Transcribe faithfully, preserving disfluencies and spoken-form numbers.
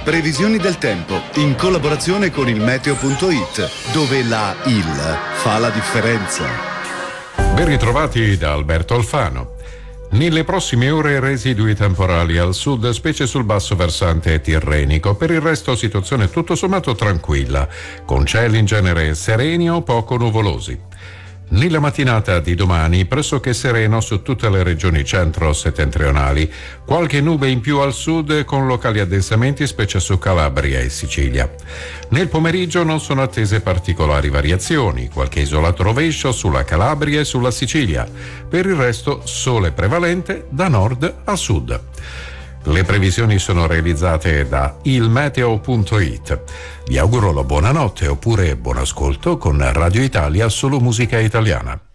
Previsioni del tempo in collaborazione con il meteo punto it, dove la I L fa la differenza. Ben ritrovati da Alberto Alfano. Nelle prossime ore residui temporali al sud, specie sul basso versante tirrenico. Per il resto situazione tutto sommato tranquilla, con cieli in genere sereni o poco nuvolosi. Nella mattinata di domani pressoché sereno su tutte le regioni centro-settentrionali, qualche nube in più al sud con locali addensamenti specie su Calabria e Sicilia. Nel pomeriggio non sono attese particolari variazioni, qualche isolato rovescio sulla Calabria e sulla Sicilia. Per il resto sole prevalente da nord a sud. Le previsioni sono realizzate da il meteo punto it. Vi auguro la buonanotte oppure buon ascolto con Radio Italia, solo musica italiana.